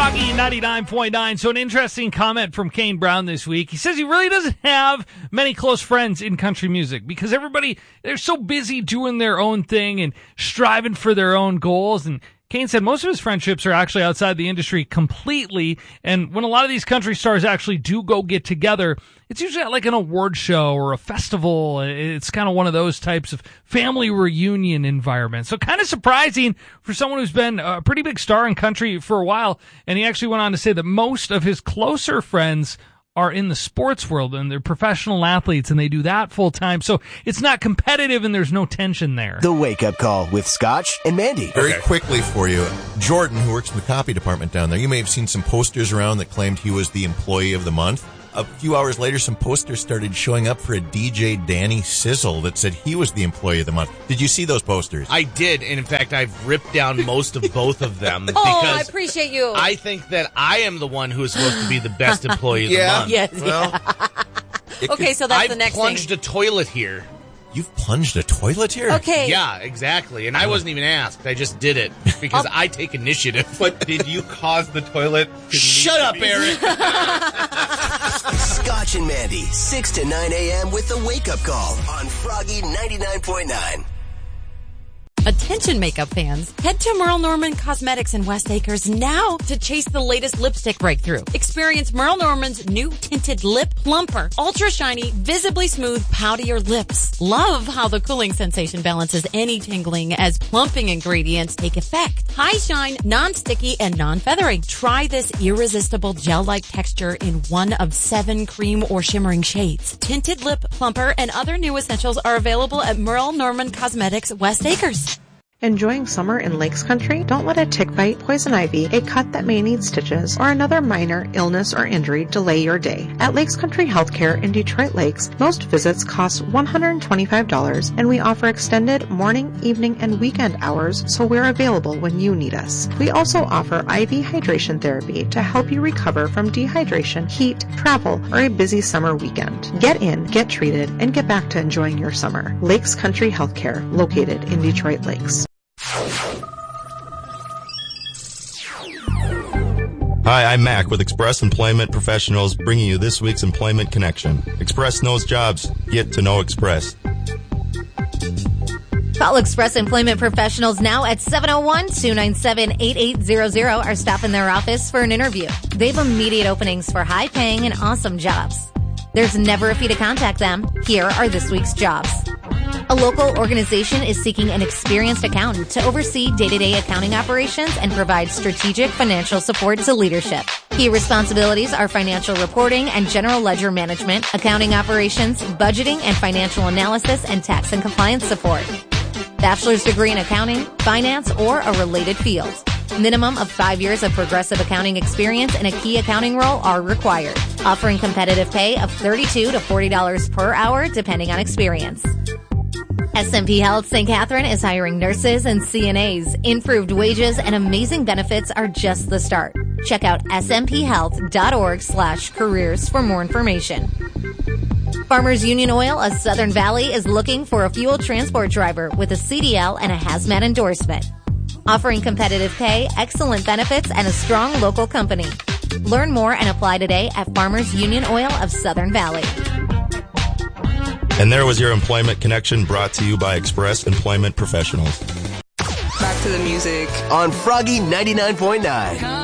Froggy 99.9. So an interesting comment from Kane Brown this week. He says he really doesn't have many close friends in country music because everybody, they're so busy doing their own thing and striving for their own goals. And Kane said most of his friendships are actually outside the industry completely. And when a lot of these country stars actually do go get together, it's usually at like an award show or a festival. It's kind of one of those types of family reunion environments. So kind of surprising for someone who's been a pretty big star in country for a while. And he actually went on to say that most of his closer friends are in the sports world and they're professional athletes and they do that full time. So it's not competitive and there's no tension there. The Wake Up Call with Scotch and Mandy. Very quickly for you, Jordan, who works in the copy department down there, you may have seen some posters around that claimed he was the employee of the month. A few hours later, some posters started showing up for a DJ Danny Sizzle that said he was the employee of the month. Did you see those posters? I did, and in fact, I've ripped down most of both of them. Oh, because I appreciate you. I think that I am the one who is supposed to be the best employee of the month. Yes, Well, Okay, so that's the next I've plunged thing. a toilet here. You've plunged a toilet here? Okay. Yeah, exactly. And I wasn't even asked. I just did it because I take initiative. But did you cause the toilet? Shut up, Eric. Scotch and Mandy, 6 to 9 a.m. with the Wake Up Call on Froggy 99.9. Attention makeup fans, head to Merle Norman Cosmetics in West Acres now to chase the latest lipstick breakthrough. Experience Merle Norman's new tinted lip plumper. Ultra shiny, visibly smooth, powder your lips. Love how the cooling sensation balances any tingling as plumping ingredients take effect. High shine, non-sticky, and non-feathery. Try this irresistible gel-like texture in one of 7 cream or shimmering shades. Tinted lip plumper and other new essentials are available at Merle Norman Cosmetics West Acres. Enjoying summer in Lakes Country? Don't let a tick bite, poison ivy, a cut that may need stitches, or another minor illness or injury delay your day. At Lakes Country Healthcare in Detroit Lakes, most visits cost $125, and we offer extended morning, evening, and weekend hours, so we're available when you need us. We also offer IV hydration therapy to help you recover from dehydration, heat, travel, or a busy summer weekend. Get in, get treated, and get back to enjoying your summer. Lakes Country Healthcare, located in Detroit Lakes. Hi, I'm Mac with Express Employment Professionals, bringing you this week's Employment Connection. Express knows jobs. Get to know Express. Call Express Employment Professionals now at 701-297-8800 or stop in their office for an interview. They have immediate openings for high-paying and awesome jobs. There's never a fee to contact them. Here are this week's jobs. A local organization is seeking an experienced accountant to oversee day-to-day accounting operations and provide strategic financial support to leadership. Key responsibilities are financial reporting and general ledger management, accounting operations, budgeting and financial analysis, and tax and compliance support. Bachelor's degree in accounting, finance, or a related field. Minimum of 5 years of progressive accounting experience in a key accounting role are required. Offering competitive pay of $32 to $40 per hour depending on experience. SMP Health St. Catherine is hiring nurses and CNAs. Improved wages and amazing benefits are just the start. Check out smphealth.org/careers for more information. Farmers Union Oil of Southern Valley is looking for a fuel transport driver with a CDL and a hazmat endorsement. Offering competitive pay, excellent benefits, and a strong local company. Learn more and apply today at Farmers Union Oil of Southern Valley. And there was your Employment Connection brought to you by Express Employment Professionals. Back to the music on Froggy 99.9.